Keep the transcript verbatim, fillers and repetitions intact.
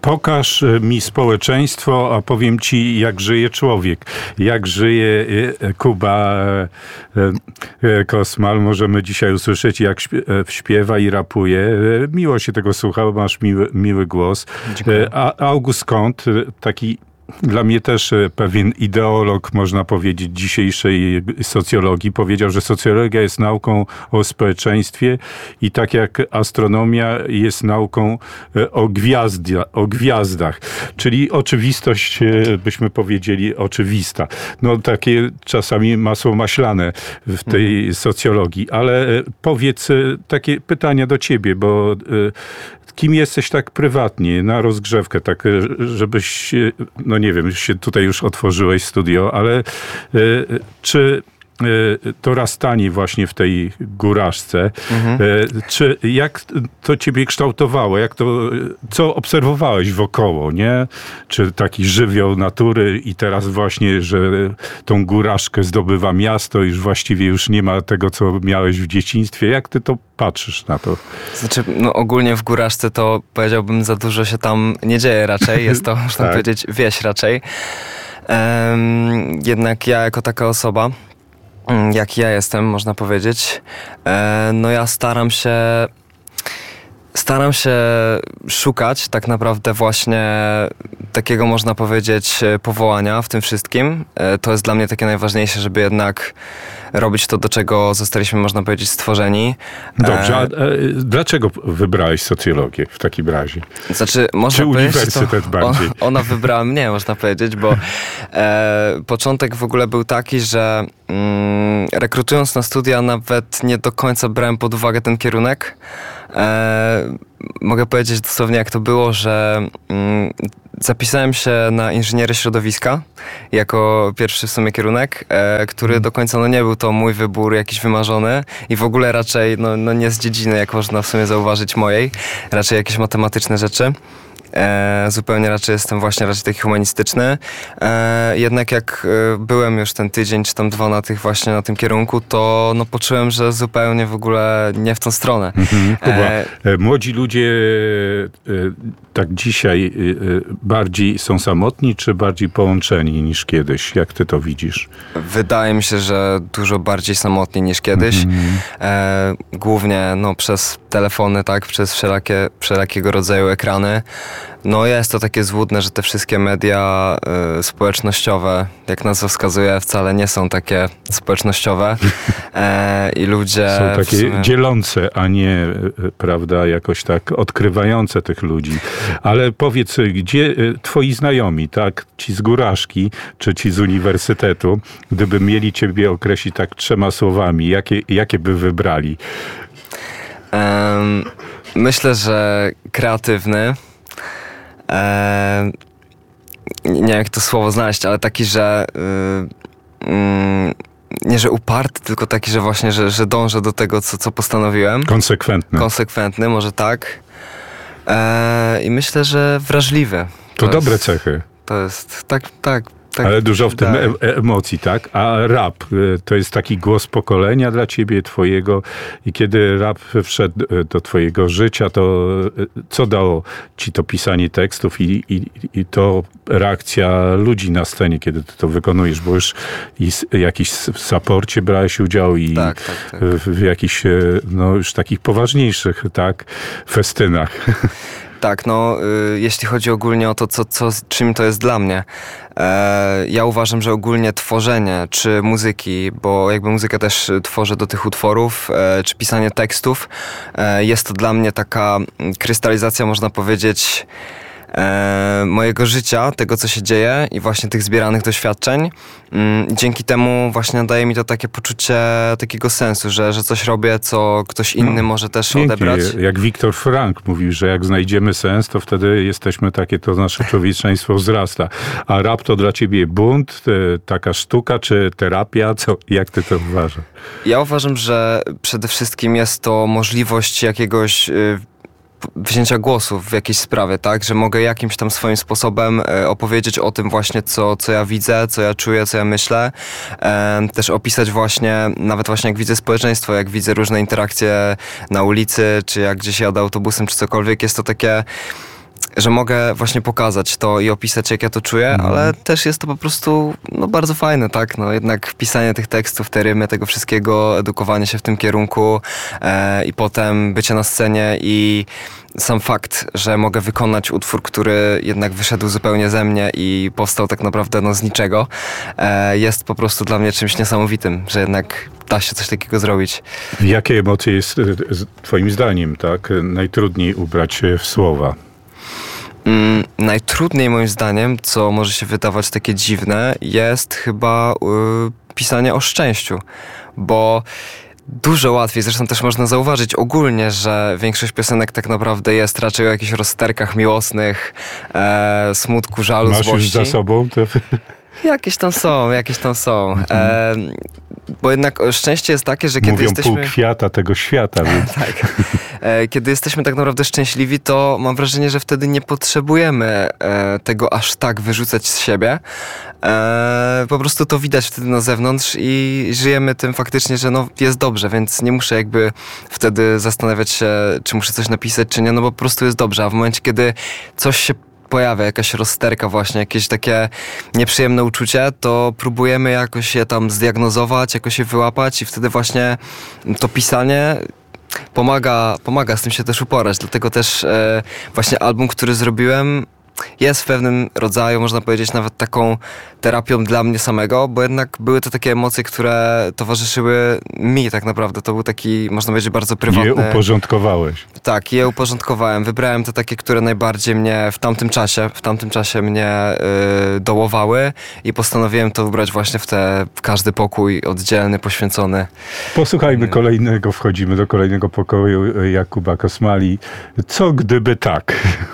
pokaż mi społeczeństwo, a powiem ci, jak żyje człowiek, jak żyje Kuba Kosmal. Możemy dzisiaj usłyszeć, jak śpiewa i rapuje. Miło się tego słucha, masz miły, miły głos. Dziękuję. A August Comte, taki dla mnie też pewien ideolog, można powiedzieć, dzisiejszej socjologii, powiedział, że socjologia jest nauką o społeczeństwie i tak jak astronomia jest nauką o, gwiazdia, o gwiazdach. Czyli oczywistość, byśmy powiedzieli, oczywista. No takie czasami masło maślane w tej mhm. socjologii. Ale powiedz takie pytania do ciebie, bo kim jesteś tak prywatnie, na rozgrzewkę, tak żebyś, no nie wiem, się tutaj już otworzyłeś studio, ale y, czy y, to rastanie właśnie w tej góraszce, mhm. y, czy jak to ciebie kształtowało, jak to, co obserwowałeś wokoło, nie? Czy taki żywioł natury i teraz właśnie, że tą góraszkę zdobywa miasto, już właściwie już nie ma tego, co miałeś w dzieciństwie. Jak ty to patrzysz na to? Znaczy, no ogólnie w góraszce to powiedziałbym, za dużo się tam nie dzieje raczej. Jest to, można tak. powiedzieć, wieś raczej. Um, jednak ja jako taka osoba, jak ja jestem, można powiedzieć, e, no ja staram się Staram się szukać tak naprawdę właśnie takiego, można powiedzieć, powołania w tym wszystkim. To jest dla mnie takie najważniejsze, żeby jednak robić to, do czego zostaliśmy, można powiedzieć, stworzeni. Dobrze, a, a dlaczego wybrałeś socjologię w takim razie? Znaczy, można Czy uniwersytet bardziej? On, ona wybrała mnie, można powiedzieć, bo e, początek w ogóle był taki, że mm, rekrutując na studia nawet nie do końca brałem pod uwagę ten kierunek. E, mogę powiedzieć dosłownie, jak to było, że mm, zapisałem się na inżynierię środowiska jako pierwszy w sumie kierunek, e, który do końca no, nie był to mój wybór jakiś wymarzony i w ogóle raczej no, no, nie z dziedziny, jak można w sumie zauważyć mojej, raczej jakieś matematyczne rzeczy. E, zupełnie raczej jestem właśnie raczej taki humanistyczny. E, jednak jak e, byłem już ten tydzień czy tam dwa na tych właśnie na tym kierunku, to no, poczułem, że zupełnie w ogóle nie w tą stronę. Mhm, Kuba, e, młodzi ludzie e, tak dzisiaj e, bardziej są samotni, czy bardziej połączeni niż kiedyś? Jak ty to widzisz? Wydaje mi się, że dużo bardziej samotni niż kiedyś. Mhm. E, głównie no, przez telefony, tak, przez wszelakie, wszelakiego rodzaju ekrany. No jest to takie złudne, że te wszystkie media y, społecznościowe, jak nazwa wskazuje, wcale nie są takie społecznościowe e, i ludzie... Są takie sumie... dzielące, a nie, prawda, jakoś tak odkrywające tych ludzi. Ale powiedz, gdzie twoi znajomi, tak, ci z góraszki, czy ci z uniwersytetu, gdyby mieli ciebie określić tak trzema słowami, jakie, jakie by wybrali? Um, myślę, że kreatywny. Eee, nie wiem, jak to słowo znaleźć, ale taki, że yy, yy, nie, że uparty, tylko taki, że właśnie, że, że dążę do tego, co, co postanowiłem. Konsekwentny. Konsekwentny, może tak. Eee, I myślę, że wrażliwy. To, to dobre jest, cechy. To jest, tak, tak. Tak, ale dużo w tym tak. e- emocji, tak? A rap to jest taki głos pokolenia dla ciebie, twojego. I kiedy rap wszedł do twojego życia, to co dało ci to pisanie tekstów i, i, i to reakcja ludzi na scenie, kiedy ty to wykonujesz? Bo już i w jakiś saporcie brałeś udział i tak, tak, tak. w, w jakichś no, już takich poważniejszych, tak, festynach. Tak, no y, jeśli chodzi ogólnie o to, co, co, czym to jest dla mnie, e, ja uważam, że ogólnie tworzenie, czy muzyki, bo jakby muzykę też tworzę do tych utworów, e, czy pisanie tekstów, e, jest to dla mnie taka krystalizacja, można powiedzieć, e, mojego życia, tego co się dzieje i właśnie tych zbieranych doświadczeń. Mm, dzięki temu właśnie daje mi to takie poczucie takiego sensu, że, że coś robię, co ktoś inny no, może też pięknie odebrać. Jak Viktor Frank mówił, że jak znajdziemy sens, to wtedy jesteśmy takie, to nasze człowieczeństwo wzrasta. A rap to dla ciebie bunt, taka sztuka, czy terapia? Co, jak ty to uważasz? Ja uważam, że przede wszystkim jest to możliwość jakiegoś y, wzięcia głosu w jakiejś sprawie, tak? Że mogę jakimś tam swoim sposobem e, opowiedzieć o tym właśnie, co, co ja widzę, co ja czuję, co ja myślę. E, też opisać właśnie, nawet właśnie jak widzę społeczeństwo, jak widzę różne interakcje na ulicy, czy jak gdzieś jadę autobusem, czy cokolwiek. Jest to takie że mogę właśnie pokazać to i opisać, jak ja to czuję, mm. ale też jest to po prostu no, bardzo fajne, tak? No, jednak pisanie tych tekstów, te rymy, tego wszystkiego, edukowanie się w tym kierunku e, i potem bycie na scenie i sam fakt, że mogę wykonać utwór, który jednak wyszedł zupełnie ze mnie i powstał tak naprawdę no, z niczego, e, jest po prostu dla mnie czymś niesamowitym, że jednak da się coś takiego zrobić. Jakie emocje jest twoim zdaniem, tak, najtrudniej ubrać w słowa? Mm, najtrudniej moim zdaniem, co może się wydawać takie dziwne, jest chyba yy, pisanie o szczęściu, bo dużo łatwiej, zresztą też można zauważyć ogólnie, że większość piosenek tak naprawdę jest raczej o jakichś rozterkach miłosnych, e, smutku, żalu, Masz złości. już za sobą? To... Jakieś tam są, jakieś tam są. E, bo jednak szczęście jest takie, że kiedy Mówią jesteśmy... pół kwiata tego świata. Więc... tak. E, kiedy jesteśmy tak naprawdę szczęśliwi, to mam wrażenie, że wtedy nie potrzebujemy e, tego aż tak wyrzucać z siebie. E, po prostu to widać wtedy na zewnątrz i żyjemy tym faktycznie, że no, jest dobrze, więc nie muszę jakby wtedy zastanawiać się, czy muszę coś napisać, czy nie, no bo po prostu jest dobrze. A w momencie, kiedy coś się pojawia, jakaś rozterka właśnie, jakieś takie nieprzyjemne uczucie, to próbujemy jakoś je tam zdiagnozować, jakoś je wyłapać i wtedy właśnie to pisanie pomaga, pomaga z tym się też uporać. Dlatego też e, właśnie album, który zrobiłem, jest w pewnym rodzaju, można powiedzieć, nawet taką terapią dla mnie samego, bo jednak były to takie emocje, które towarzyszyły mi tak naprawdę. To był taki, można powiedzieć, bardzo prywatny... Je uporządkowałeś. Tak, je uporządkowałem. Wybrałem te takie, które najbardziej mnie w tamtym czasie, w tamtym czasie mnie y, dołowały i postanowiłem to wybrać właśnie w, te, w każdy pokój oddzielny, poświęcony. Posłuchajmy kolejnego, wchodzimy do kolejnego pokoju Jakuba Kosmali. Co gdyby tak?